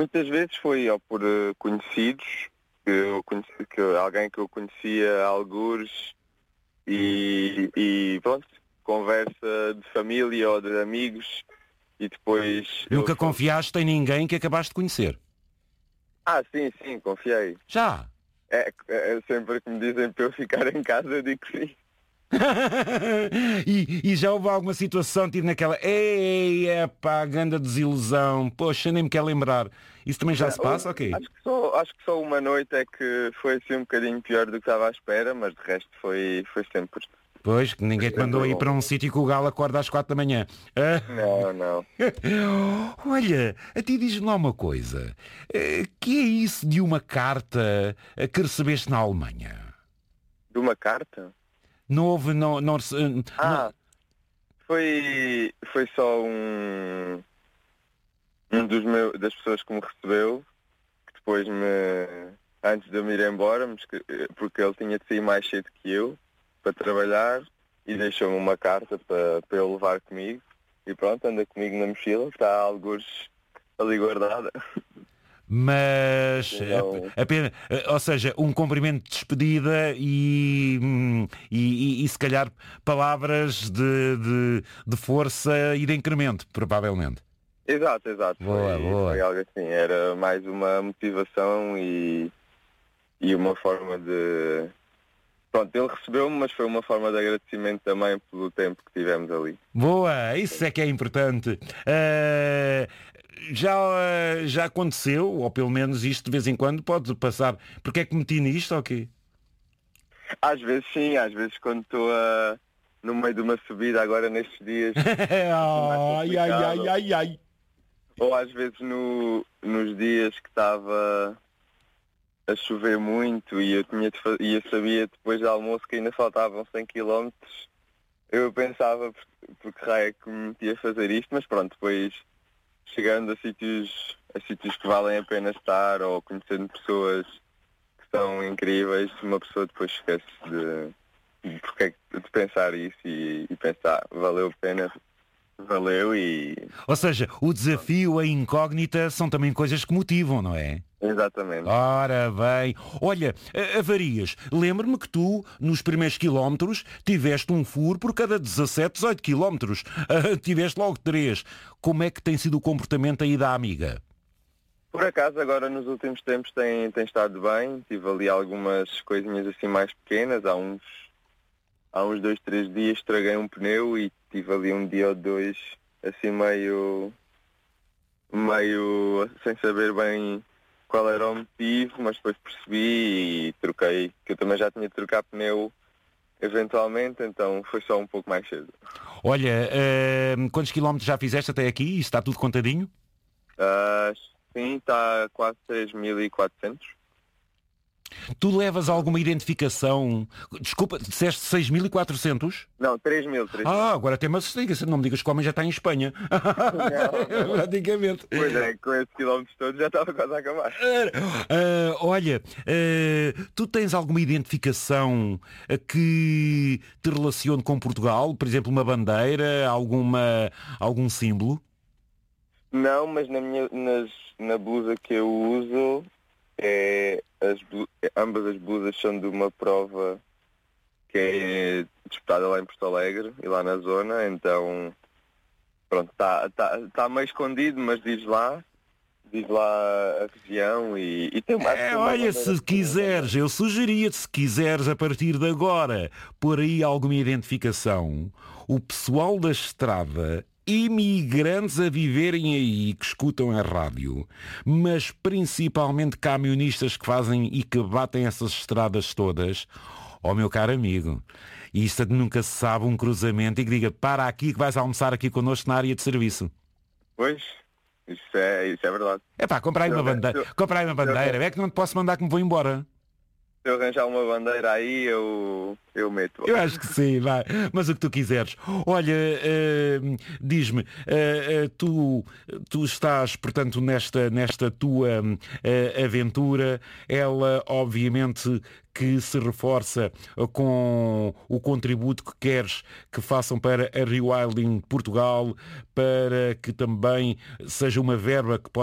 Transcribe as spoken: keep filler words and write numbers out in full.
muitas vezes foi ou por uh, conhecidos, que eu conheci, que alguém que eu conhecia, algures, e, e pronto, conversa de família ou de amigos, e depois... Nunca eu... confiaste em ninguém que acabaste de conhecer? Ah, sim, sim, confiei. Já? É, é sempre que me dizem para eu ficar em casa, eu digo que sim. e, e já houve alguma situação, tipo naquela, ei, é pá, grande desilusão, poxa, nem me quer lembrar. Isso também já se passa, ok? Acho que, só, acho que só uma noite é que foi assim um bocadinho pior do que estava à espera, mas de resto foi, foi sempre... Pois, que ninguém te mandou ir para um sítio que o galo acorda às quatro da manhã. Não, não. Olha, a ti diz-me lá uma coisa. Que é isso de uma carta que recebeste na Alemanha? De uma carta? Não houve, não... não, ah, não... Foi, foi só um, um dos meus, das pessoas que me recebeu, que depois me, antes de eu me ir embora, porque ele tinha de sair mais cedo que eu, para trabalhar, e deixou-me uma carta para, para eu levar comigo, e pronto, anda comigo na mochila, está alguns ali guardada. Mas, Não. apenas, ou seja, um cumprimento de despedida e, e, e, e se calhar palavras de, de, de força e de incremento, provavelmente. Exato, exato. Boa, foi, boa. foi algo assim, era mais uma motivação e, e uma forma de... Pronto, ele recebeu-me, mas foi uma forma de agradecimento também pelo tempo que tivemos ali. Boa, isso é que é importante. Uh, já, uh, já aconteceu, ou pelo menos isto de vez em quando pode passar. Porque é que meti nisto ou quê? Às vezes sim, às vezes quando estou uh, no meio de uma subida agora nestes dias. ai, ai, ai, ai, ai. Ou às vezes no, nos dias que estava a chover muito e eu, tinha de fa- e eu sabia depois do almoço que ainda faltavam cem quilómetros, eu pensava por que raio é que me metia a fazer isto, mas pronto, depois chegando a sítios, a sítios que valem a pena estar ou conhecendo pessoas que são incríveis, uma pessoa depois esquece de, de, porque, de pensar isso e, e pensar, valeu a pena, valeu e... Ou seja, o desafio, a incógnita são também coisas que motivam, não é? Exatamente. Ora bem, olha, avarias, lembro-me que tu, nos primeiros quilómetros, tiveste um furo por cada dezassete, dezoito quilómetros. Uh, tiveste logo três. Como é que tem sido o comportamento aí da amiga? Por acaso, agora nos últimos tempos tem, tem estado bem. Tive ali algumas coisinhas assim mais pequenas. Há uns, há uns dois, três dias estraguei um pneu e tive ali um dia ou dois assim meio, meio sem saber bem qual era o motivo, mas depois percebi e troquei, que eu também já tinha de trocar pneu eventualmente, então foi só um pouco mais cedo. Olha, uh, quantos quilómetros já fizeste até aqui? Isto está tudo contadinho? Uh, sim, está quase três mil e quatrocentos. Tu levas alguma identificação? Desculpa, disseste seis mil e quatrocentos? Não, três mil. Ah, agora até me assustei, não me digas que o homem já está em Espanha. Não, não. Praticamente. Pois é, com esses quilómetros todos já estava quase a acabar. Uh, olha, uh, tu tens alguma identificação que te relacione com Portugal? Por exemplo, uma bandeira, alguma, algum símbolo? Não, mas na, minha, nas, na blusa que eu uso, é, as, ambas as blusas são de uma prova que é disputada lá em Porto Alegre e lá na zona, então pronto, está tá, tá meio escondido, mas diz lá, diz lá a região e, e tem mais... É, olha, se quiseres, eu sugeria se quiseres a partir de agora por aí alguma identificação, o pessoal da estrada, imigrantes a viverem aí, que escutam a rádio, mas principalmente camionistas que fazem e que batem essas estradas todas, ó oh, meu caro amigo, isto nunca se sabe um cruzamento e que diga, para aqui que vais almoçar aqui connosco na área de serviço. Pois, isso é, isso é verdade. É pá, compra aí uma bandeira, compra aí uma bandeira, é que não te posso mandar que me vou embora. Se eu arranjar uma bandeira aí, eu, eu meto. Eu acho que sim, vai. Mas o que tu quiseres. Olha, uh, diz-me, uh, uh, tu, tu estás, portanto, nesta, nesta tua uh, aventura, ela, obviamente, que se reforça com o contributo que queres que façam para a Rewilding Portugal, para que também seja uma verba que possa